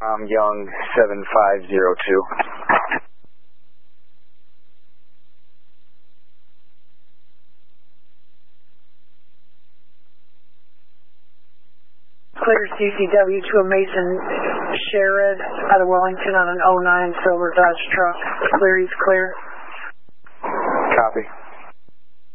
Young 7502. Clear CCW to a Mason Sherrod out of Wellington on an 09 silver Dodge truck. Clear, he's clear. Copy.